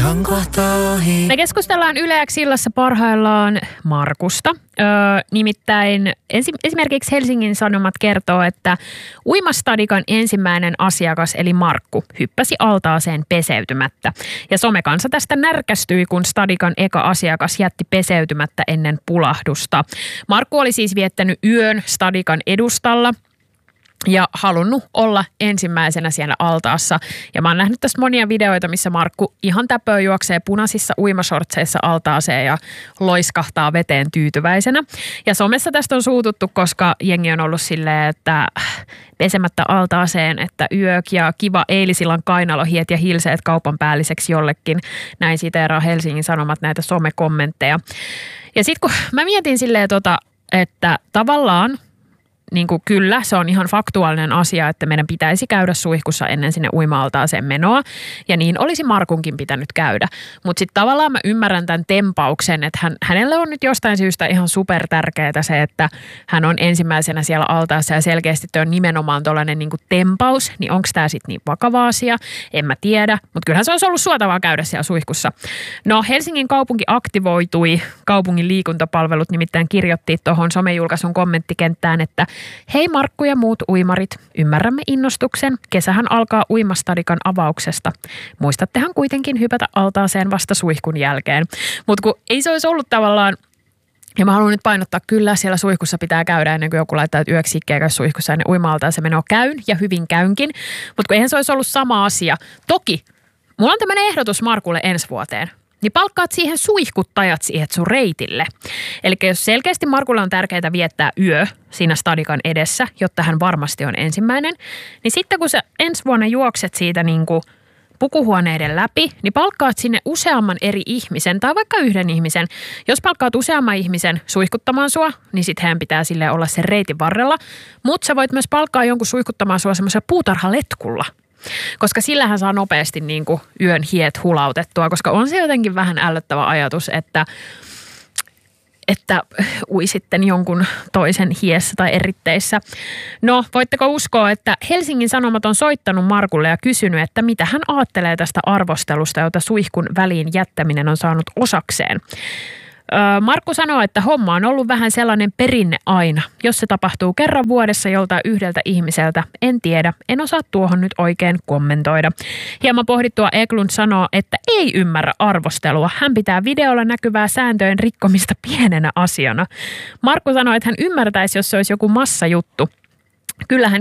ihan kohta ohi. Me keskustellaan Yle X-illassa parhaillaan Markusta. Nimittäin esimerkiksi Helsingin Sanomat kertoo, että uimastadikan ensimmäinen asiakas eli Markku hyppäsi altaaseen peseytymättä. Ja somekansa tästä närkästyi, kun stadikan eka asiakas jätti peseytymättä ennen pulahdusta. Markku oli siis viettänyt yön stadikan edustalla ja halunnut olla ensimmäisenä siellä altaassa. Ja mä oon nähnyt tästä monia videoita, missä Markku ihan täpöä juoksee punaisissa uimashortseissa altaaseen ja loiskahtaa veteen tyytyväisenä. Ja somessa tästä on suututtu, koska jengi on ollut silleen, että pesemättä altaaseen, että yök ja kiva eilisillan kainalohiet ja hilseet kaupan päälliseksi jollekin. Näin siteeraa Helsingin Sanomat näitä somekommentteja. Ja sit kun mä mietin silleen että tavallaan niin kuin kyllä, se on ihan faktuaalinen asia, että meidän pitäisi käydä suihkussa ennen sinne uima-altaaseen menoa. Ja niin olisi Markunkin pitänyt käydä. Mutta sitten tavallaan mä ymmärrän tämän tempauksen, että hänelle on nyt jostain syystä ihan super tärkeää se, että hän on ensimmäisenä siellä altaassa ja selkeästi tuo on nimenomaan tuollainen niin kuin tempaus. Niin onko tämä sitten niin vakava asia? En mä tiedä, mutta kyllähän se olisi ollut suotavaa käydä siellä suihkussa. No Helsingin kaupunki aktivoitui, kaupungin liikuntapalvelut nimittäin kirjoitti tuohon somejulkaisun kommenttikenttään, että hei Markku ja muut uimarit, ymmärrämme innostuksen. Kesähän alkaa uimastadikan avauksesta. Muistattehan kuitenkin hypätä altaaseen vasta suihkun jälkeen. Mutta kun ei se olisi ollut tavallaan, ja mä haluan nyt painottaa, kyllä siellä suihkussa pitää käydä ennen kuin joku laittaa yöksi ikkeä suihkussa ennen uima-altaaseen menoa käyn ja hyvin käynkin. Mutta kun eihän se olisi ollut sama asia. Toki, mulla on tämmöinen ehdotus Markulle ensi vuoteen. Niin palkkaat siihen suihkuttajat siihen sun reitille. Eli jos selkeästi Markulle on tärkeää viettää yö siinä stadikan edessä, jotta hän varmasti on ensimmäinen, niin sitten kun sä ensi vuonna juokset siitä niin kuin pukuhuoneiden läpi, niin palkkaat sinne useamman eri ihmisen tai vaikka yhden ihmisen. Jos palkkaat useamman ihmisen suihkuttamaan sua, niin sit hän pitää sille olla sen reitin varrella. Mutta sä voit myös palkkaa jonkun suihkuttamaan sua semmoisella puutarhaletkulla. Koska sillähän saa nopeasti niin kuin yön hiet hulautettua, koska on se jotenkin vähän ällöttävä ajatus, että ui sitten jonkun toisen hiessä tai eritteissä. No, voitteko uskoa, että Helsingin Sanomat on soittanut Markulle ja kysynyt, että mitä hän ajattelee tästä arvostelusta, jota suihkun väliin jättäminen on saanut osakseen. Markku sanoo, että homma on ollut vähän sellainen perinne aina. Jos se tapahtuu kerran vuodessa joltain yhdeltä ihmiseltä, en tiedä. En osaa tuohon nyt oikein kommentoida. Hieman pohdittua Eklund sanoo, että ei ymmärrä arvostelua. Hän pitää videolla näkyvää sääntöjen rikkomista pienenä asiana. Markku sanoo, että hän ymmärtäisi, jos se olisi joku massajuttu. Kyllähän